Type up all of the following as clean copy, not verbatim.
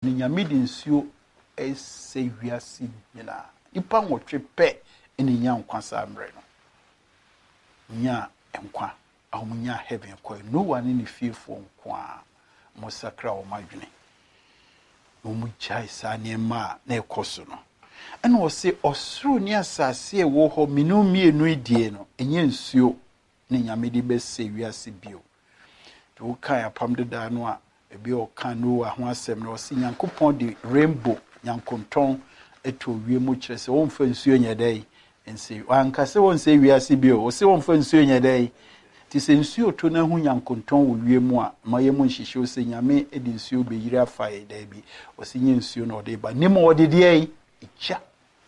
nyame de nsuo ese wiase nyina nipa nwotwe pɛ ene nya nkwa saa mre no nya nkwa ahomunya heaven kwa no one in fearful nkwa mo sakra o madwene mo mu chai saa nema na ekoso no ene wo se osoro ni asase e wo ho minu mienu edie no enye nsuo ne nyame de bese wiase bio to kan apam de da no a ebi o kan no ho asem no se Nyankopon de rainbow nyankonton eto wie mu kire se won fa nsuo nyedai ense anka se won se wiase bio o se won fa nsuo nyedai ti se nsuo to na hu nyankonton wo wie mu a maye mu nhihye o se nyame edi nsuo be yiri afa e da bi o se nye nsuo na o de ba nimo o de de icha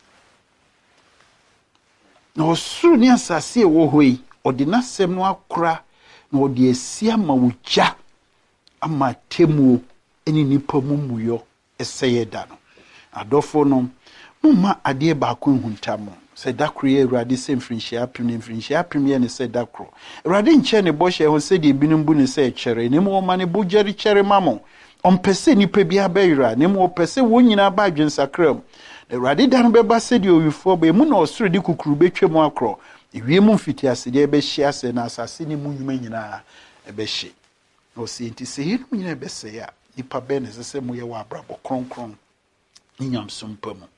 no suru ni asase wo hoi o de nasem no akora na o de asia ma wuja ama temu eni nipa mumuyo eseye da no adofo no mumma ade ba ko huntamo se dakro ye Awurade se mfrinhia apem ye ne se dakro Awurade nche ne bo hye ho se de binum bu ne se kyere ne mo ma ne bo jeri kyere mamo ompese nipa bi abayira ne mo pese wonyina ba adwensakram Awurade dan beba se de owifo ba mu na osoro de kukuru betwem akro ewie mu mfiti ase de be hye ase na asase ni mu nyuma nyina ebe hye no se nti se yenu nyina be se ya nipa be ne se mo ye wa abrabo kronkron nyamsompa mu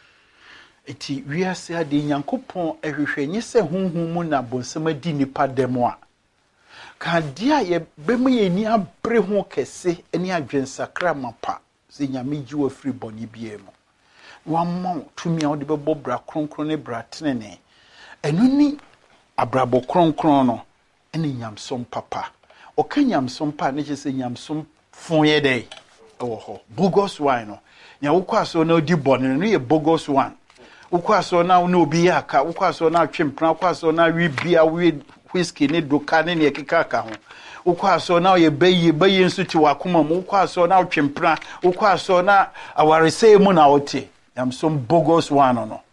eti wiase ade Nyankopon ehwehwenye se honhom mu na bonsema di nipa demo a ka dia ye bemu ye ni abre ho kese eni adwensakra mapa se nyame ji wa firi boni bie mu wamma tumi a ode bebo bra kronkron ne bra tenene enu ni abrabo kronkron no eni nyamsom papa o ka nyamsom pa ne je se nyamsom fon ye dai ewo ho bogus wine no nya wokwaso na odi boni no ye bogus one wokwaso na no obi aka wokwaso na twempra wokwaso na wi bia wi whisky ne doka ne ne keka aka ho wokwaso na ye bayi nso ti wakoma mu wokwaso na twempra wokwaso na awarese mu na wote am some bogus one no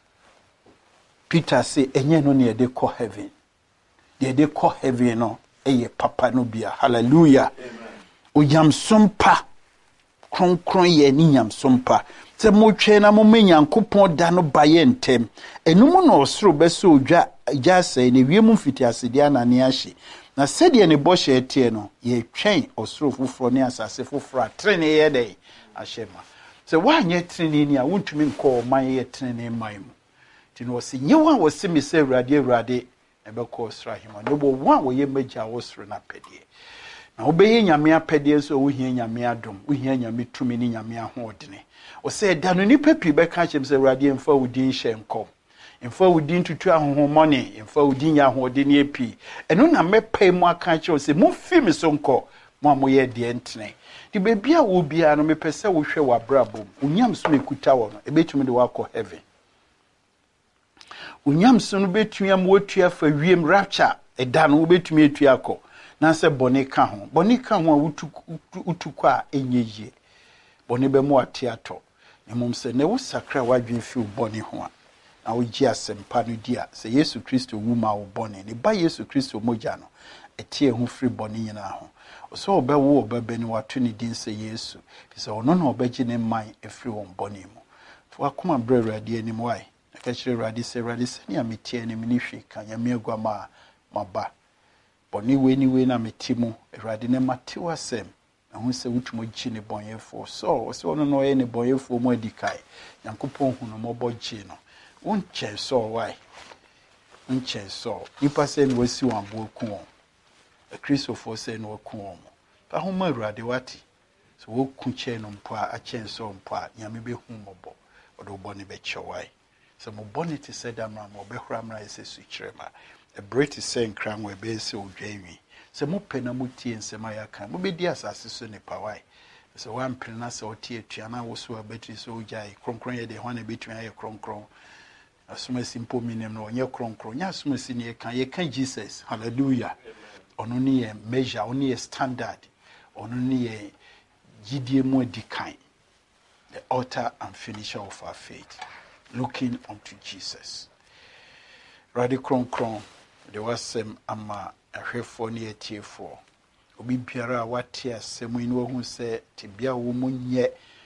Peter say enye no ne de ko heaven de ko heaven no eye papa no bia hallelujah o yam sompa kronkron ye ni nyam sompa se mo twe na mo Nyankopon da no baye ntem enum no osoro beso odwa jase ne wiem mfiti asede anane ahye na sede ne boshe etie no ye twen osoro foforo ne asase foforo atrene ye dai ahyema se wanye trene ni a wontumi nko man ye trene man mu ti no se nyewa wo se me se Awurade ebeko osoro ahema no bo wa wo ye magya wo osoro na pedie na obeye nyame apede so wo hia nyame adom wo hia nyame tumi ni nyame ahodene o se da no nipa pi be ka chem se Awurade mfa wudin hye nkom mfa wudin tutu ahohomone mfa wudin ya ahodene epi eno na mepai mu aka chem se mo fi me so nko mo amoye de entene di bebia wo bia no mepese wo hwe wabrabom unyam so mekuta wo no ebetumi de wakọ heaven unyam so no betumi am wotua fa wiem rapture eda no wo betumi etua akọ na se bonika ho a utukwa a enyeye boni be mu atiato nemum se ne wo sakra wadwen fi boni ho a na wo gi asempa no dia se Yesu Kristo wu ma wo boni ne ba Yesu Kristo moja no etie ho firi boni nyina ho so obewo obebe ni wato ne din se Yesu se ono na obegi ne man efiri won boni mu fo akoma bre Awurade anim wai ka kire Awurade se ne ametie ne mini hwe kan ya megwa ma maba boni we na metimu Awurade ne matew asem na hu se wutumo gi ne bonyefo so ono no ye ne bonyefo mo adikai Nyankopon hu no mobo gi no unche so why unche so nipa se no wasi wan bo ku won a Christopher se no ku won fa hu ma Awurade wati so wo ku che no mpo a chen so mpo a nyame be hu mobo odo boni be chewai so mo boni ti se da ma mo be hura mra ese su kirema a British saying cram we be se odwanwi se mo pena mo tie nsema ya kan mo be di asase so ne pawai so wan pena se otie tuana wo so abetri so ojai kronkron ye de ho na betu ya kronkron asuma simple minem no onye kronkron nya asuma si ne ye kan Jesus hallelujah ono ne ye measure ono ye standard ono ne ye gidie mu adikan the author and finisher of our faith looking unto Jesus radi kronkron de wasem ama ahwefo ne atiefo obi biara wate asem ni wo hu se tibia wo munye